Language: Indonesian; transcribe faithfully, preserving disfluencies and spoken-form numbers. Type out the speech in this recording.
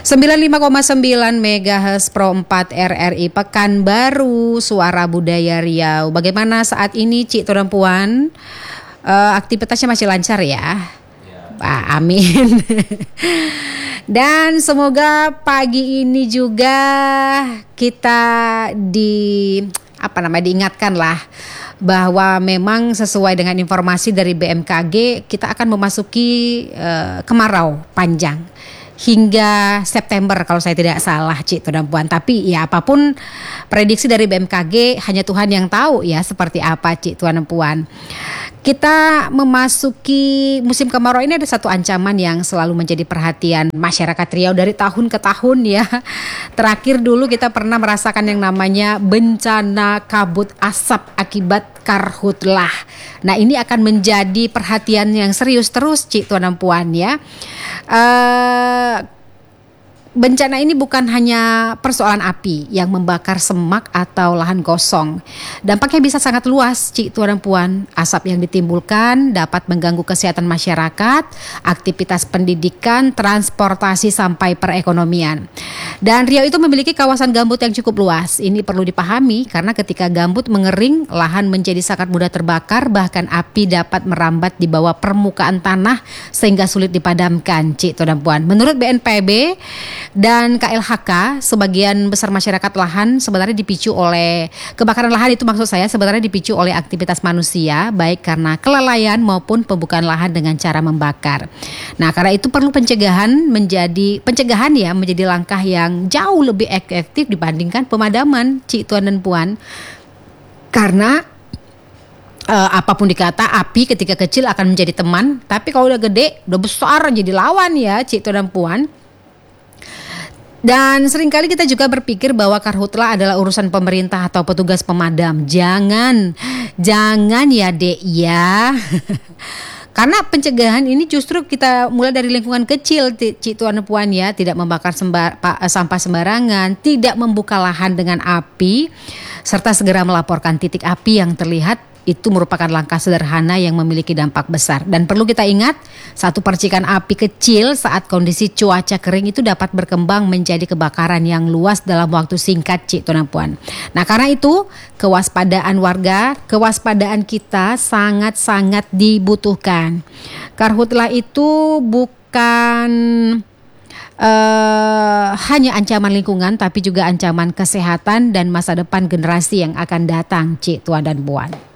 sembilan puluh lima koma sembilan megahertz Pro empat R R I Pekanbaru, Suara Budaya Riau. Bagaimana saat ini Cik Tuan dan Puan? Uh, aktivitasnya masih lancar ya? Ah, amin. Dan semoga pagi ini juga kita di apa namanya diingatkan lah bahwa memang sesuai dengan informasi dari B M K G kita akan memasuki uh, kemarau panjang hingga September kalau saya tidak salah Cik Tuan dan Puan. Tapi ya apapun prediksi dari B M K G hanya Tuhan yang tahu ya seperti apa Cik Tuan dan Puan. Kita memasuki musim kemarau ini ada satu ancaman yang selalu menjadi perhatian masyarakat Riau dari tahun ke tahun ya. Terakhir dulu kita pernah merasakan yang namanya bencana kabut asap akibat karhutlah. Nah ini akan menjadi perhatian yang serius terus Cik Tuan dan Puan ya. Uh, Bencana ini bukan hanya persoalan api yang membakar semak atau lahan kosong. Dampaknya bisa sangat luas, Cik Tuan dan Puan. Asap yang ditimbulkan dapat mengganggu kesehatan masyarakat, aktivitas pendidikan, transportasi sampai perekonomian. Dan Riau itu memiliki kawasan gambut yang cukup luas. Ini perlu dipahami karena ketika gambut mengering, lahan menjadi sangat mudah terbakar, bahkan api dapat merambat di bawah permukaan tanah sehingga sulit dipadamkan, Cik Tuan dan Puan. Menurut B N P B dan K L H K, sebagian besar masyarakat lahan sebenarnya dipicu oleh kebakaran lahan itu maksud saya sebenarnya dipicu oleh aktivitas manusia, baik karena kelalaian maupun pembukaan lahan dengan cara membakar. Nah, karena itu perlu pencegahan menjadi pencegahan ya menjadi langkah yang jauh lebih efektif dibandingkan pemadaman, Cik Tuan dan Puan. Karena Uh, apapun dikata, api ketika kecil akan menjadi teman, tapi kalau udah gede, udah besar jadi lawan ya, Cik Tuan dan Puan. Dan seringkali kita juga berpikir bahwa karhutlah adalah urusan pemerintah atau petugas pemadam. Jangan, jangan ya dek ya. Karena pencegahan ini justru kita mulai dari lingkungan kecil, Cik Tuan dan Puan ya. Tidak membakar sembar, pa, sampah sembarangan, tidak membuka lahan dengan api, serta segera melaporkan titik api yang terlihat. Itu merupakan langkah sederhana yang memiliki dampak besar. Dan perlu kita ingat, satu percikan api kecil saat kondisi cuaca kering itu dapat berkembang menjadi kebakaran yang luas dalam waktu singkat, Cik Tuan dan Puan. Nah karena itu, kewaspadaan warga, kewaspadaan kita sangat-sangat dibutuhkan. Karhutlah itu bukan uh, hanya ancaman lingkungan, tapi juga ancaman kesehatan dan masa depan generasi yang akan datang, Cik Tuan dan Puan.